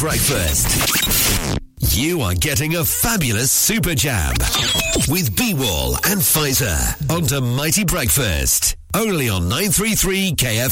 Breakfast. You are getting a fabulous super jab with B-Wall and Pfizer onto Mighty Breakfast. Only on 933 KFM.